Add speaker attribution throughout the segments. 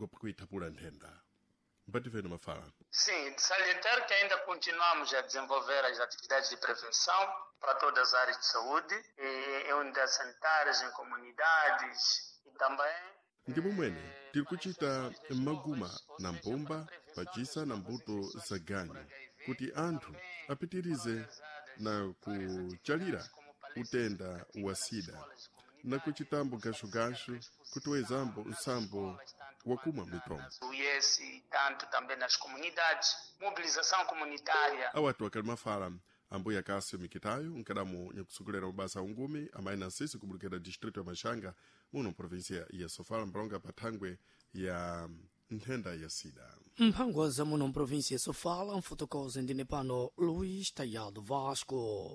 Speaker 1: gopakuitapula nthenda mpativeno mafala.
Speaker 2: Sim, salientar que ainda continuamos a desenvolver as atividades de prevenção para todas as áreas de saúde, em unidades sanitárias, em comunidades e também
Speaker 1: ndipo mwene tiri kuchita maguma na mbomba pachisa na mbuto za ganyu kuti anthu apitirize na kuchalira utenda wa sida na kuchitambo gashugashu kuti wezambo nsambo wa kumwa mitombo.
Speaker 2: E tanto também nas comunidades, mobilização comunitária.
Speaker 1: Awatu wakali mafala ambuya Akasio Mikitayo nkadamu nyakusukulera mabasa ungumi amayi na sisi kubulukira distrito ya Mashanga muno provinsia ya Sofala mbalonga pathangwe ya nthenda ya sida.
Speaker 3: Mphangoza muno provinsia ya Sofala mfotokoze ndine pano Luis Tayado Vasco.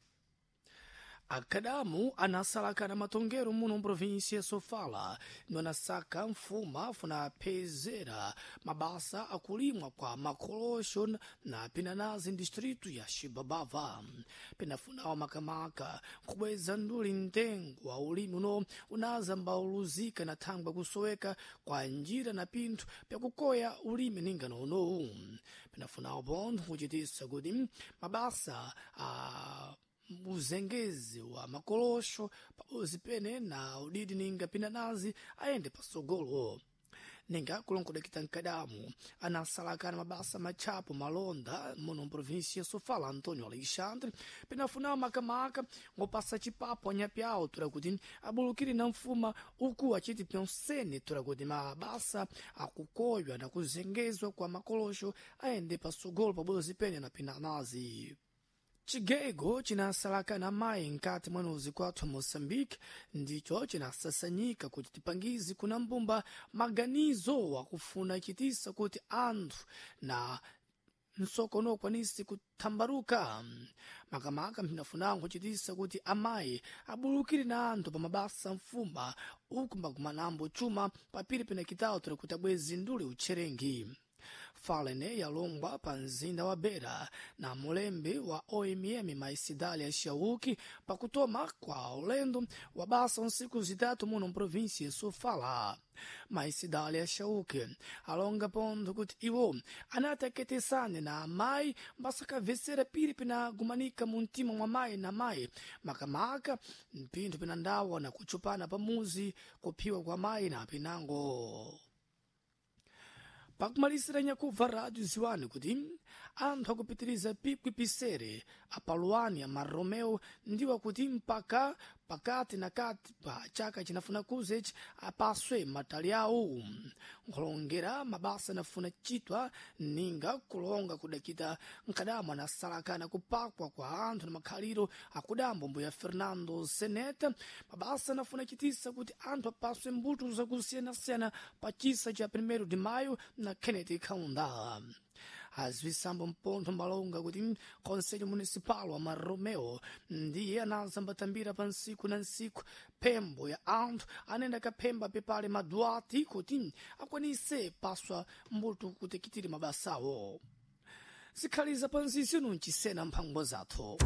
Speaker 3: Akadamu anasalakana matongero muno provinsia ya Sofala nonasaka mfuma funa pezera mabasa akulimwa kwa makolosho na pinanazi distritu ya Shibabava pinafunawa makamaka kubweza nduli ntengo wa ulimi uno unaza mbauluzika na thangwa kusoweka kwa njira na pintu pya kukoya ulimi ningano uno pinafunawa pontho kuchitisa kuti mabasa uzengezi wa makolosho pauzi pene na udidi ninga pinanazi aende pasogolo ninga kulonkodekita nkadamu anasalakana mabasa machapo malonda muno provinsia Sofala Antônio Alexandre pinafunawa makamaka ngopasa chipapo anyapyawo tura kuti abulukiri na mfuma uku achiti pyonsene tura kuti mabasa akukoywa na kuzengezwa kwa makolosho aende pasogolo pabuzi pene na pinanazi. Chigego chinasalakana mayi nkati mwanozi kwathu Moçambique ndicho chinasasanyika kuti tipangizi kuna mbumba maganizo wakufuna chitisa kuti anthu na nsokono kwanisi kuthambaruka makamaka mpinafunango chitisa kuti amayi abulukiri na anthu pa mabasa mfuma uku mbakumanambo chuma papiri pina kitawo tuli kuti abwezi nduli utcherengi. Falene yalongwa pa mzinda wa Beira na mulembe wa OMM Maisidali Shauki pakutoma kwa ulendo wa basa nsiku zitatu muno provinsia ya Sofala. Maisidali Shauki alonga pontho kuti iwo anataketesane na amayi mbasakavesera piri pina gumanika muntima mwa mayi na mayi makamaka mpintho pina ndawa na kuchupana pamuzi kuphiwa kwa mayi na pinango. Pakumalisira nyakubva radio ziwani kuti anthu akupitiriza pikwi pisere apaluani ya Marromeo ndiwa kuti mpaka pakati na kati pa chaka chinafuna kuzechi apaswe matali awo nkulongera mabasa nafuna chitwa ninga kulonga kudakita nkadamu anasalakana kupakwa kwa anthu na makhaliro akudambo mbuya Fernando Seneta mabasa nafuna chitisa kuti anthu apaswe mbuto zakusiyana-siyana pa chisa cha 1 de maio na Kennedy Kaunda. Azvisambo mpontho mbalonga kuti Conselho Municipal wa Marromeo ndiye anazambatambira pa nsiku na nsiku pembo ya anthu anenda kapemba pepale maduati kuti akwanise paswa mbuto kutekitiri mabasawo. Zikhaliza pa nsisi nunchisena mphango zathu.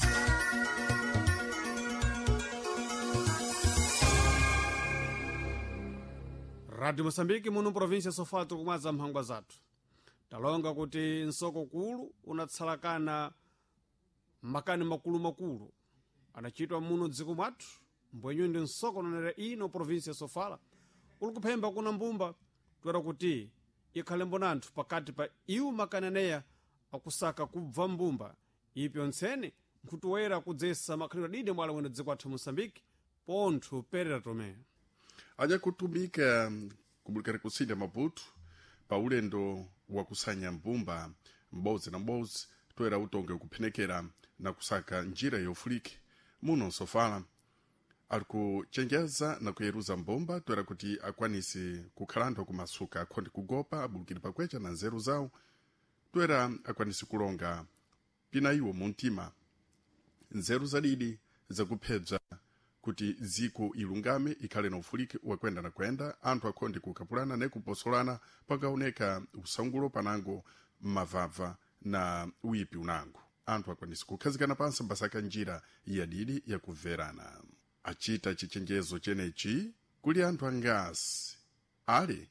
Speaker 4: Radio Moçambique muno província Sofala tukumwaza mphangwa zathu. Talonga kuti nsoko kulu unatsalakana makani makulu anachitwa muno dziko mwathu mbwenyu ndi nsoko nonera ino província Sofala uli kuphemba kuna mbumba twera kuti ikhalembo nanthu pakati pa iwu makananeya akusaka kubva mbumba ipyo ntsene nkhutuwera kudzesa makhaliro dide mwala weno dziko athu Moçambique pontho perera tome
Speaker 1: anyakutumika kubulikira kusintha Maputo pa ulendo wa kusanya mbumba m'bodzi na m'bodzi toera utonge kuphenekera na kusaka njira yofulike muno Sofala ali kuchenjeza na kuyeruza mbomba toera kuti akwanise kukhalanthu kumasuka akhondi kugopa abulukire pakwecha na nzeru zawo toera akwanise kulonga pina iwo muntima nzeru zadidi zakuphedza kuti ziko ilungame ikhale na ufulike wakwenda na kwenda anthu akhondi kukapulana ne kuposolana pakaoneka usangulo panango mavava na uipi unango anthu akwanisa kukhazikana pansi mbasaka njira yadidi yakuverana achita chichenjezo chenechi kuli anthu angasi ali